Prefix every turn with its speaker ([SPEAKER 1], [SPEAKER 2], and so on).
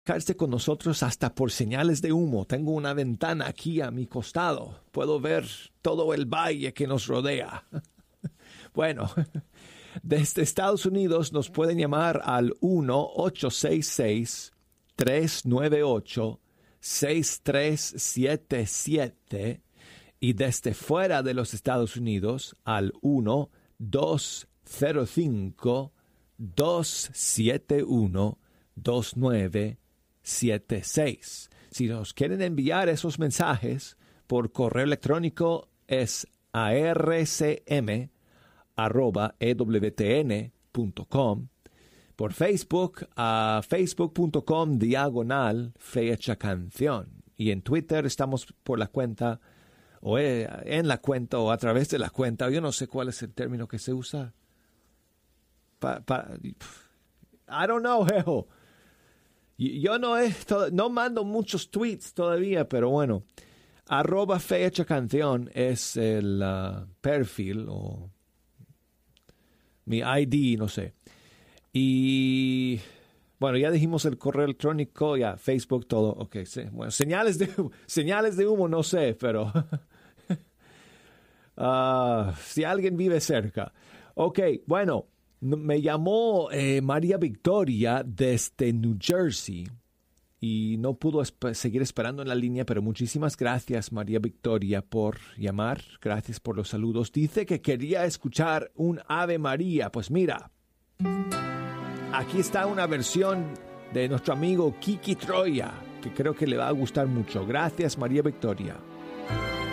[SPEAKER 1] comunicarse con nosotros hasta por señales de humo. Tengo una ventana aquí a mi costado. Puedo ver todo el valle que nos rodea. Bueno, desde Estados Unidos nos pueden llamar al 1-866-398-6377 y desde fuera de los Estados Unidos al 1-205-271-2976. Si nos quieren enviar esos mensajes por correo electrónico es arcm@ewtn.com. Por Facebook a facebook.com/Fecha Canción. Y en Twitter estamos por la cuenta o en la cuenta o a través de la cuenta. Yo no sé cuál es el término que se usa. I don't know, jejo. Yo no mando muchos tweets todavía, pero bueno. @Fecha Canción es el perfil o mi ID, no sé. Y bueno, ya dijimos el correo electrónico, ya Facebook, todo. Ok, sí. Bueno, señales de humo, no sé, pero si alguien vive cerca. Ok, bueno, me llamó María Victoria desde New Jersey y no pudo seguir esperando en la línea, pero muchísimas gracias, María Victoria, por llamar. Gracias por los saludos. Dice que quería escuchar un Ave María. Pues mira, aquí está una versión de nuestro amigo Kiki Troya, que creo que le va a gustar mucho. Gracias, María Victoria.